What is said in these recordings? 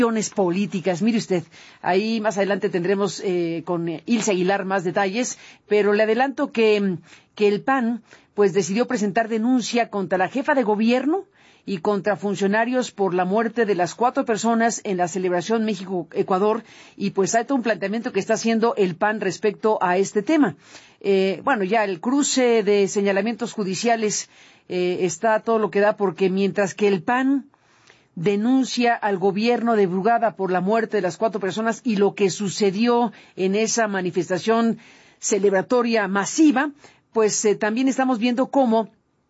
políticas. Mire usted, ahí más adelante tendremos con Ilse Aguilar más detalles, pero le adelanto que el PAN pues decidió presentar denuncia contra la jefa de gobierno y contra funcionarios por la muerte de las 4 personas en la celebración México-Ecuador, y pues hay todo un planteamiento que está haciendo el PAN respecto a este tema. Ya el cruce de señalamientos judiciales está todo lo que da, porque mientras que el PAN denuncia al gobierno de Brugada por la muerte de las 4 personas y lo que sucedió en esa manifestación celebratoria masiva, pues también estamos viendo cómo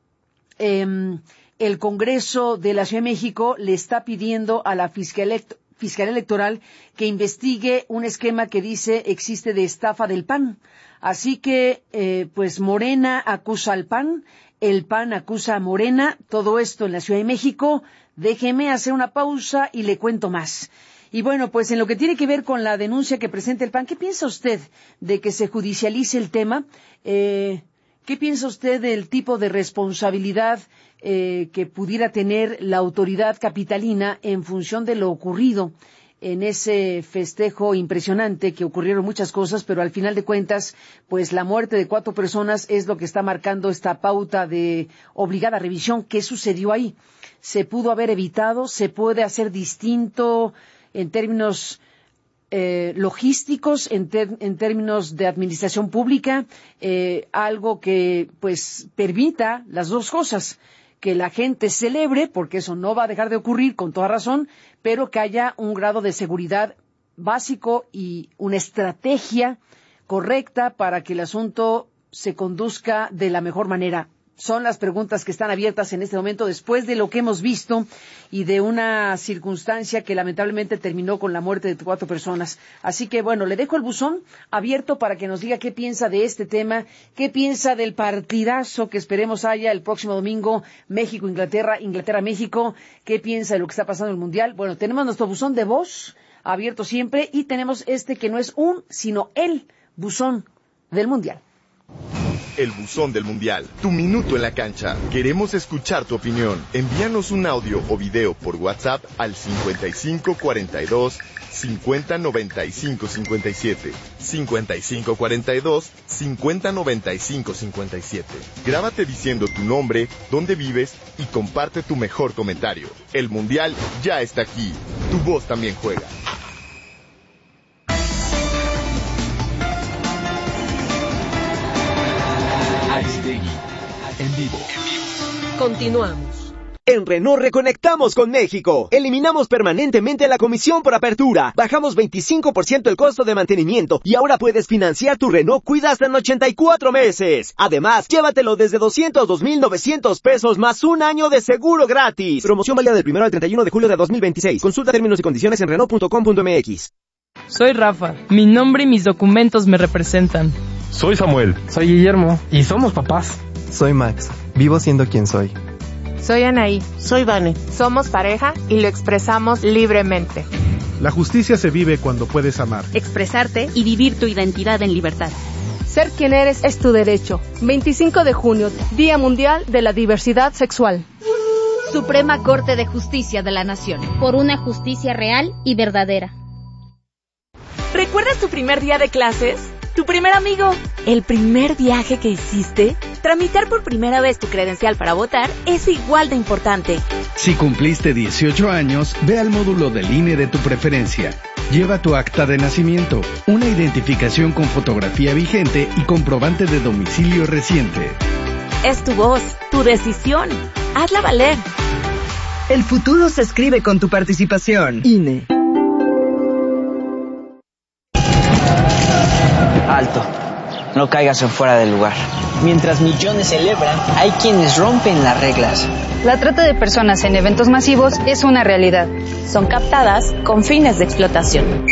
el Congreso de la Ciudad de México le está pidiendo a la Fiscalía Electoral que investigue un esquema que dice existe de estafa del PAN. Así que, pues Morena acusa al PAN, el PAN acusa a Morena, todo esto en la Ciudad de México. Déjeme hacer una pausa y le cuento más. Y bueno, pues en lo que tiene que ver con la denuncia que presenta el PAN, ¿qué piensa usted de que se judicialice el tema? ¿Qué piensa usted del tipo de responsabilidad que pudiera tener la autoridad capitalina en función de lo ocurrido en ese festejo impresionante, que ocurrieron muchas cosas, pero al final de cuentas, pues la muerte de 4 personas es lo que está marcando esta pauta de obligada revisión? ¿Qué sucedió ahí? ¿Se pudo haber evitado? ¿Se puede hacer distinto en términos logísticos, en términos de administración pública? Algo que pues permita las dos cosas: que la gente celebre, porque eso no va a dejar de ocurrir con toda razón, pero que haya un grado de seguridad básico y una estrategia correcta para que el asunto se conduzca de la mejor manera. Son las preguntas que están abiertas en este momento después de lo que hemos visto y de una circunstancia que lamentablemente terminó con la muerte de 4 personas. Así que bueno, le dejo el buzón abierto para que nos diga qué piensa de este tema, qué piensa del partidazo que esperemos haya el próximo domingo, México-Inglaterra, Inglaterra-México, qué piensa de lo que está pasando en el Mundial. Bueno, tenemos nuestro buzón de voz abierto siempre, y tenemos este que no es sino el buzón del Mundial. El buzón del Mundial, tu minuto en la cancha. Queremos escuchar tu opinión. Envíanos un audio o video por WhatsApp al 5542 5095 57. 5542 5095 57. Grábate diciendo tu nombre, dónde vives y comparte tu mejor comentario. El Mundial ya está aquí. Tu voz también juega. En vivo. Continuamos. En Renault reconectamos con México. Eliminamos permanentemente la comisión por apertura. Bajamos 25% el costo de mantenimiento y ahora puedes financiar tu Renault Kwid hasta en 84 meses. Además, llévatelo desde 202,900 pesos más un año de seguro gratis. Promoción válida del 1 al 31 de julio de 2026. Consulta términos y condiciones en Renault.com.mx. Soy Rafa. Mi nombre y mis documentos me representan. Soy Samuel. Soy Guillermo. Y somos papás. Soy Max. Vivo siendo quien soy. Soy Anaí. Soy Vane. Somos pareja y lo expresamos libremente. La justicia se vive cuando puedes amar, expresarte y vivir tu identidad en libertad. Ser quien eres es tu derecho. 25 de junio, Día Mundial de la Diversidad Sexual. Suprema Corte de Justicia de la Nación. Por una justicia real y verdadera. ¿Recuerdas tu primer día de clases? ¿Tu primer amigo? ¿El primer viaje que hiciste? Tramitar por primera vez tu credencial para votar es igual de importante. Si cumpliste 18 años, ve al módulo del INE de tu preferencia. Lleva tu acta de nacimiento, una identificación con fotografía vigente y comprobante de domicilio reciente. Es tu voz, tu decisión. Hazla valer. El futuro se escribe con tu participación. INE. Alto, no caigas en fuera del lugar. Mientras millones celebran, hay quienes rompen las reglas. La trata de personas en eventos masivos es una realidad. Son captadas con fines de explotación.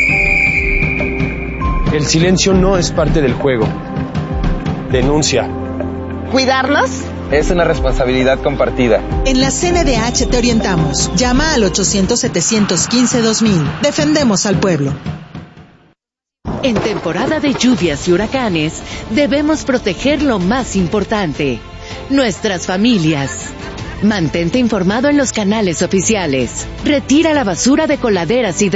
El silencio no es parte del juego. Denuncia. ¿Cuidarlos? Es una responsabilidad compartida. En la CNDH te orientamos. Llama al 800-715-2000. Defendemos al pueblo. En temporada de lluvias y huracanes, debemos proteger lo más importante, nuestras familias. Mantente informado en los canales oficiales. Retira la basura de coladeras y